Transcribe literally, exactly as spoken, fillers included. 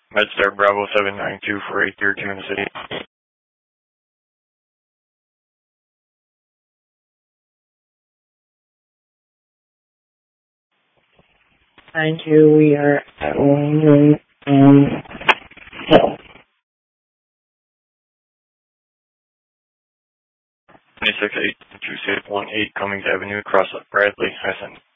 MedStar Bravo seven nine two for eight thirty two in the city. Thank you. We are at Wayne and Hill. twenty-six eight two six one eight Cummings Avenue, across Bradley, Hessen.